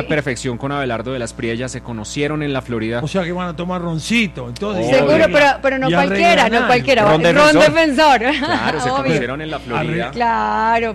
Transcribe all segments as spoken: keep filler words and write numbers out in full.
perfección con Abelardo de las Priellas, se conocieron en la Florida. O sea que van a tomar roncito, entonces. Oh, Seguro, pero, pero no cualquiera, no cualquiera. Ron defensor. Ron defensor. Claro, se conocieron en la Florida. Claro,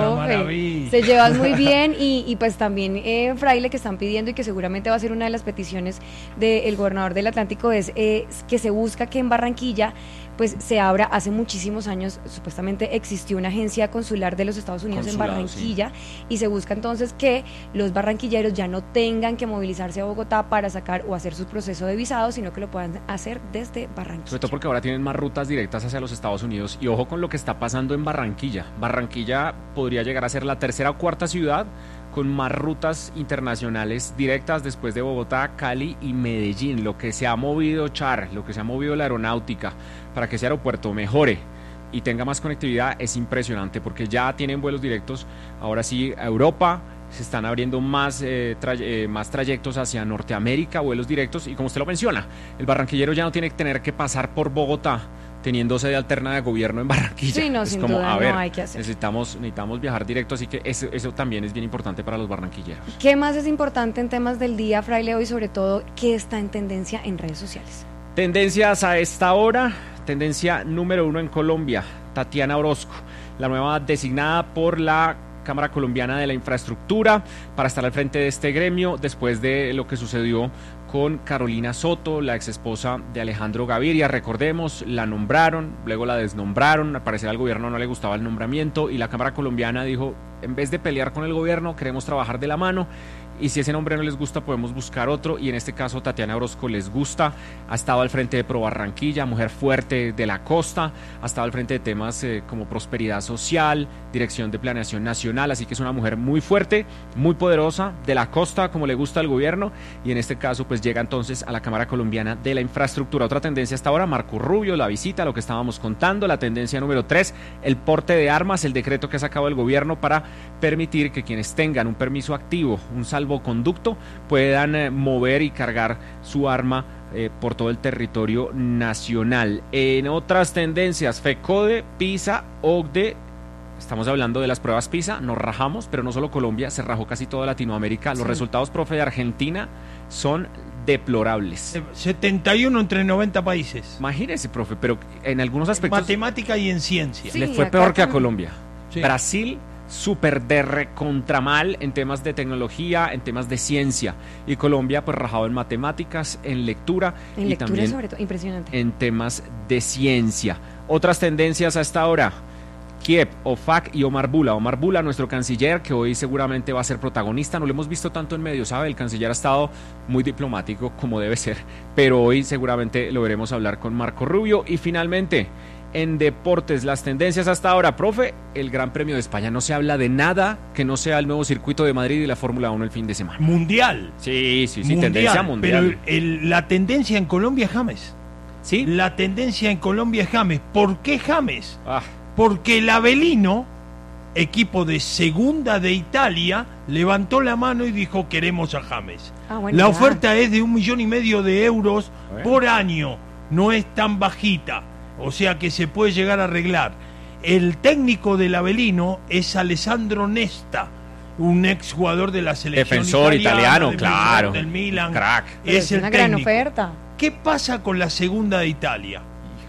profe. Se llevan muy bien y, y pues también eh, Fraile, que están pidiendo y que seguramente va a ser una de las peticiones del gobernador del Atlántico, es eh, que se busca que en Barranquilla pues se abra. Hace muchísimos años supuestamente existió una agencia consular de los Estados Unidos Consulado, en Barranquilla, sí. Y se busca entonces que los barranquilleros ya no tengan que movilizarse a Bogotá para sacar o hacer su proceso de visado, sino que lo puedan hacer desde Barranquilla. Sobre todo porque ahora tienen más rutas directas hacia los Estados Unidos, y ojo con lo que está pasando en Barranquilla. Barranquilla podría llegar a ser la tercera o cuarta ciudad con más rutas internacionales directas después de Bogotá, Cali y Medellín. Lo que se ha movido Char, lo que se ha movido la aeronáutica para que ese aeropuerto mejore y tenga más conectividad es impresionante, porque ya tienen vuelos directos, ahora sí, a Europa, se están abriendo más, eh, tray- eh, más trayectos hacia Norteamérica, vuelos directos, y como usted lo menciona, el barranquillero ya no tiene que tener que pasar por Bogotá teniendo sede alterna de gobierno en Barranquilla. Sí, no, es sin como, duda, a ver, no hay que hacer. Necesitamos, necesitamos viajar directo, así que eso, eso también es bien importante para los barranquilleros. ¿Qué más es importante en temas del día, Fraile, hoy, sobre todo, qué está en tendencia en redes sociales? Tendencias a esta hora, tendencia número uno en Colombia, Tatiana Orozco, la nueva designada por la Cámara Colombiana de la Infraestructura para estar al frente de este gremio después de lo que sucedió con Carolina Soto, la ex esposa de Alejandro Gaviria. Recordemos, la nombraron, luego la desnombraron, al parecer al gobierno no le gustaba el nombramiento y la Cámara Colombiana dijo, en vez de pelear con el gobierno, queremos trabajar de la mano, y si ese nombre no les gusta podemos buscar otro, y en este caso Tatiana Orozco les gusta. Ha estado al frente de Pro Barranquilla, mujer fuerte de la costa, ha estado al frente de temas eh, como prosperidad social, dirección de planeación nacional, así que es una mujer muy fuerte, muy poderosa, de la costa, como le gusta al gobierno, y en este caso pues llega entonces a la Cámara Colombiana de la Infraestructura. Otra tendencia hasta ahora, Marco Rubio, la visita, lo que estábamos contando. La tendencia número tres, el porte de armas, el decreto que ha sacado el gobierno para permitir que quienes tengan un permiso activo, un salvoconducto, puedan eh, mover y cargar su arma eh, por todo el territorio nacional. En otras tendencias, FECODE, PISA, OCDE, estamos hablando de las pruebas PISA, nos rajamos, pero no solo Colombia, se rajó casi toda Latinoamérica. Los sí. resultados, profe, de Argentina son deplorables. setenta y uno entre noventa países. Imagínese, profe, pero en algunos aspectos... En matemática y en ciencia. Sí, le fue peor que a Colombia. Sí. Brasil, súper de recontra mal en temas de tecnología, en temas de ciencia. Y Colombia, pues rajado en matemáticas, en lectura. En y lectura, también sobre todo, impresionante. En temas de ciencia. Otras tendencias a esta hora. Kiev, OFAC y Omar Bula. Omar Bula, nuestro canciller, que hoy seguramente va a ser protagonista. No lo hemos visto tanto en medios, ¿sabe? El canciller ha estado muy diplomático, como debe ser, pero hoy seguramente lo veremos hablar con Marco Rubio. Y finalmente, en deportes, las tendencias hasta ahora, profe, el Gran Premio de España. No se habla de nada que no sea el nuevo circuito de Madrid y la Fórmula uno el fin de semana. Mundial. Sí, sí, sí, mundial, tendencia mundial. Pero el, el, la tendencia en Colombia es James. ¿Sí? La tendencia en Colombia es James. ¿Por qué James? Ah. Porque el Avelino, equipo de segunda de Italia, levantó la mano y dijo queremos a James. Ah, bueno, la ya. oferta es de un millón y medio de euros bueno. por año, no es tan bajita, o sea que se puede llegar a arreglar. El técnico del Avelino es Alessandro Nesta, un ex jugador de la selección defensor italiano, defensor claro, del Milan, crack. Es, es una el gran técnico. oferta. ¿Qué pasa con la segunda de Italia?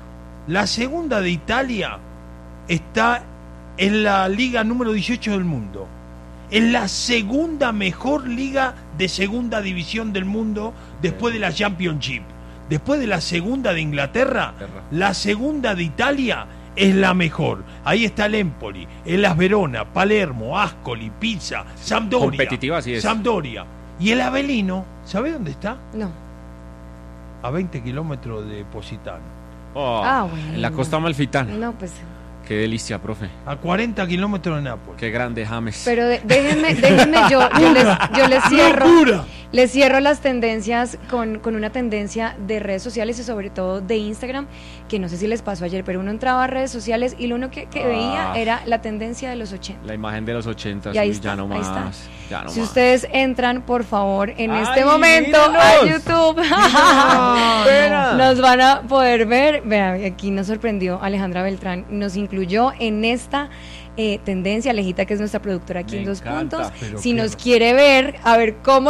La segunda de Italia está en la liga número dieciocho del mundo. Es la segunda mejor liga de segunda división del mundo después de la Championship. Después de la segunda de Inglaterra, la segunda de Italia es la mejor. Ahí está el Empoli, el Las Verona, Palermo, Ascoli, Pisa, Sampdoria. Competitiva, así es. Sampdoria. Y el Avelino, ¿sabe dónde está? No. A veinte kilómetros de Positano. Oh, ah, bueno. En la costa amalfitana. No, pues... Qué delicia, profe. A cuarenta kilómetros de Nápoles. Qué grande, James. Pero de, déjenme, déjenme yo, yo les, yo les cierro, ¡locura! les cierro las tendencias con, con una tendencia de redes sociales y sobre todo de Instagram, que no sé si les pasó ayer, pero uno entraba a redes sociales y lo único que, que ah, veía era la tendencia de los ochenta. La imagen de los ochenta, y ahí uy, está, ya no ahí más. está. Ya no si más. ustedes entran, por favor, en Ay, este momento mírenos. a YouTube, no, nos van a poder ver. Vean, aquí nos sorprendió Alejandra Beltrán, nos incluyó en esta eh, tendencia, Alejita, que es nuestra productora aquí Me en Dos encanta, Puntos. pero Si qué nos quiere ver, a ver cómo